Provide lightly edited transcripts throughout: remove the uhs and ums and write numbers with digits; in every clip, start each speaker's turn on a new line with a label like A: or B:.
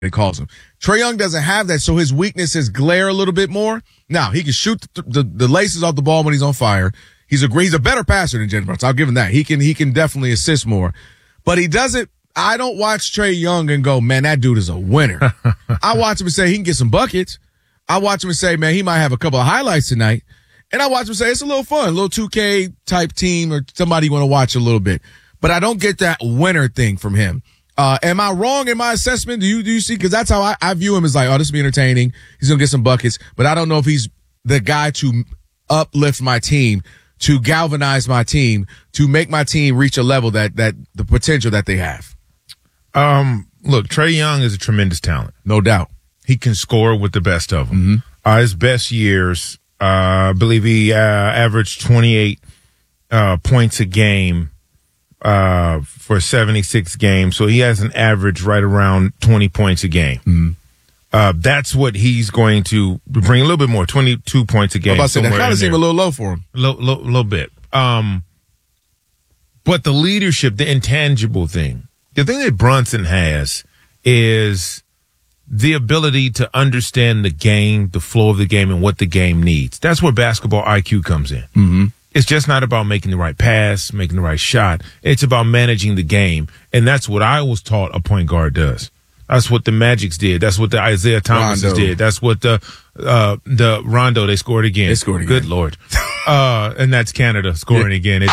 A: It calls him. Trae Young doesn't have that, so his weakness is glare a little bit more. Now, he can shoot the laces off the ball when he's on fire. He's a better passer than Jalen Brunson. I'll give him that. He can definitely assist more. But he doesn't – I don't watch Trae Young and go, man, that dude is a winner. I watch him and say he can get some buckets. I watch him and say, man, he might have a couple of highlights tonight. And I watch him say it's a little fun, a little 2K type team or somebody you want to watch a little bit. But I don't get that winner thing from him. Am I wrong in my assessment? Do you see? Because that's how I view him as like, oh, this will be entertaining. He's going to get some buckets. But I don't know if he's the guy to uplift my team, to galvanize my team, to make my team reach a level that the potential that they have.
B: Look, Trae Young is a tremendous talent.
A: No doubt.
B: He can score with the best of them. Mm-hmm. His best years, I believe he averaged 28 points a game for 76 games. So he has an average right around 20 points a game. Mm-hmm. That's what he's going to bring, a little bit more, 22 points a game.
A: That kind of seemed a little low for him.
B: Little bit. But the leadership, the intangible thing, the thing that Brunson has is the ability to understand the game, the flow of the game, and what the game needs. That's where basketball IQ comes in. Mm-hmm. It's just not about making the right pass, making the right shot. It's about managing the game. And that's what I was taught a point guard does. That's what the Magics did. That's what the Isaiah Thomases did. That's what the Rondo, they scored again.
A: They scored again.
B: Good Lord. And that's Canada scoring again.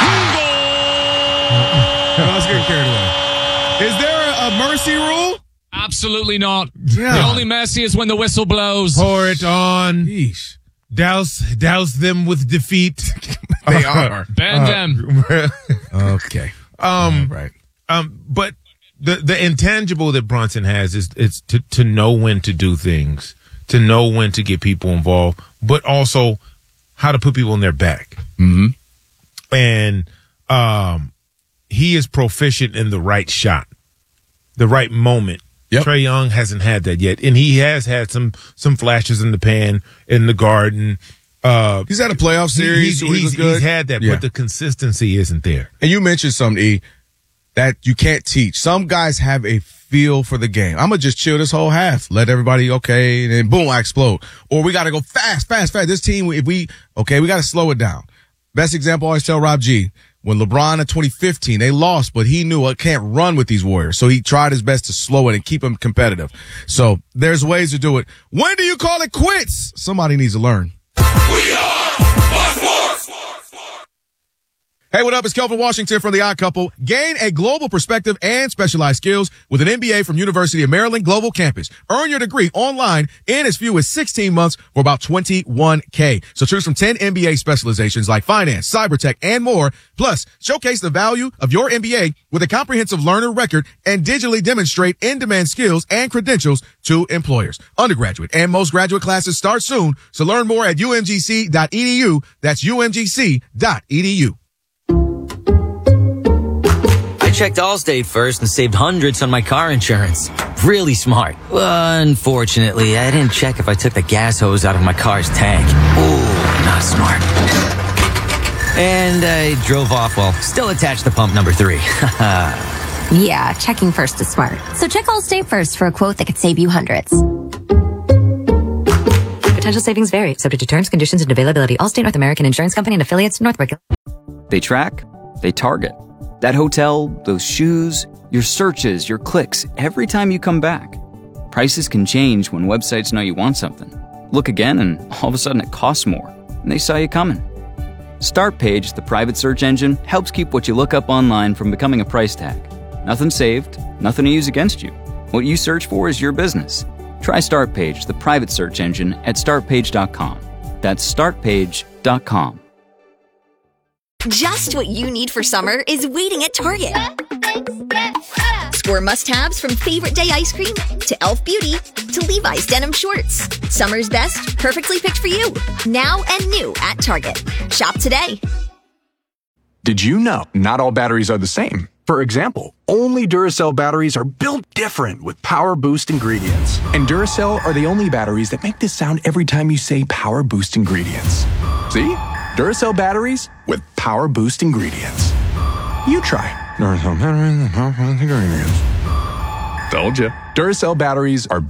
A: I was getting carried away. Is there a mercy rule?
C: Absolutely not.
A: Yeah.
C: The only mercy is when the whistle blows.
B: Pour it on.
A: Yeesh.
B: Douse them with defeat.
A: They are.
C: Ban them.
A: Okay. Right.
B: But the intangible that Brunson has is to know when to do things, to know when to get people involved, but also how to put people in their back.
A: Mm-hmm.
B: And he is proficient in the right shot, the right moment. Yep. Trae Young hasn't had that yet, and he has had some flashes in the pan, in the garden.
A: He's had a playoff series.
B: He's had that, but the consistency isn't there.
A: And you mentioned something, E, that you can't teach. Some guys have a feel for the game. I'm going to just chill this whole half. Let everybody, okay, and then boom, I explode. Or we got to go fast. This team, we got to slow it down. Best example, I always tell Rob G, when LeBron in 2015, they lost, but he knew I can't run with these Warriors. So he tried his best to slow it and keep them competitive. So there's ways to do it. When do you call it quits? Somebody needs to learn.
D: We are Fox Sports.
A: Hey, what up? It's Kelvin Washington from The Odd Couple. Gain a global perspective and specialized skills with an MBA from University of Maryland Global Campus. Earn your degree online in as few as 16 months for about $21K. So choose from 10 MBA specializations like finance, cyber tech, and more. Plus, showcase the value of your MBA with a comprehensive learner record and digitally demonstrate in-demand skills and credentials to employers. Undergraduate and most graduate classes start soon. So learn more at umgc.edu. That's umgc.edu.
E: I checked Allstate first and saved hundreds on my car insurance. Really smart. Unfortunately, I didn't check if I took the gas hose out of my car's tank. Ooh, not smart. And I drove off while still attached to pump number 3.
F: Yeah, checking first is smart. So check Allstate first for a quote that could save you hundreds.
G: Potential savings vary, subject to terms, conditions, and availability. Allstate North American Insurance Company and affiliates, Northbrook.
H: They track, they target. That hotel, those shoes, your searches, your clicks, every time you come back. Prices can change when websites know you want something. Look again and all of a sudden it costs more, and they saw you coming. Startpage, the private search engine, helps keep what you look up online from becoming a price tag. Nothing saved, nothing to use against you. What you search for is your business. Try Startpage, the private search engine, at startpage.com. That's startpage.com.
I: Just what you need for summer is waiting at Target. Score must-haves from Favorite Day ice cream to Elf Beauty to Levi's denim shorts. Summer's best, perfectly picked for you. Now and new at Target. Shop today.
J: Did you know not all batteries are the same? For example, only Duracell batteries are built different with Power Boost ingredients. And Duracell are the only batteries that make this sound every time you say Power Boost ingredients. See? Duracell batteries with Power Boost ingredients. You try Duracell batteries with Power Boost ingredients. Told ya. Duracell batteries are